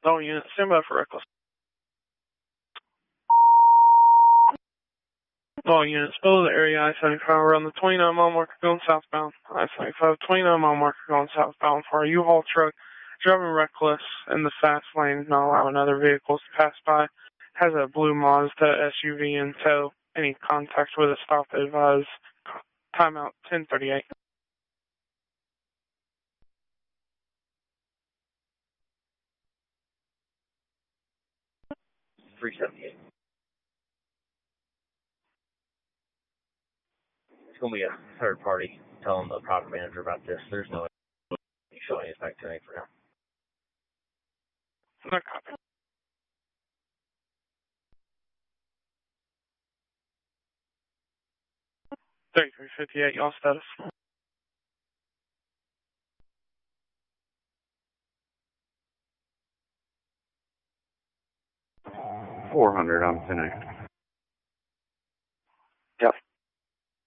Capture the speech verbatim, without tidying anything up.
All units, stand by for reckless. All units, below the area I seventy-five around the twenty-nine mile marker going southbound. I seventy-five, twenty-nine mile marker going southbound for a U-Haul truck driving reckless in the fast lane, not allowing other vehicles to pass by. Has a blue Mazda S U V in tow. Any contact with a stop advise. Timeout ten thirty-eight. three seventy-eight. It's going to be a third party telling the product manager about this. There's no showing his back to me for now. No copy. thirty-three fifty-eight, y'all status. four hundred, I'm finished.